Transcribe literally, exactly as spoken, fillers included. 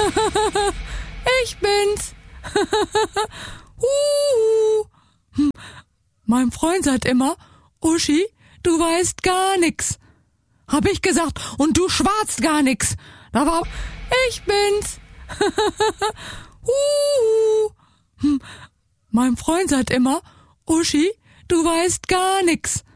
Ich bin's. Huhu. Hm. Mein Freund sagt immer, Uschi, du weißt gar nix. Hab ich gesagt, und du schwarzt gar nix. Da war, ich bin's. Huhu. Hm. Mein Freund sagt immer, Uschi, du weißt gar nix.